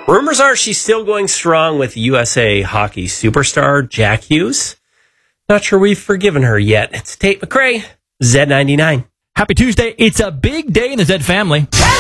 Rumors are she's still going strong with USA hockey superstar Jack Hughes. Not sure we've forgiven her yet. It's Tate McRae, Z99. Happy Tuesday. It's a big day in the Zed family.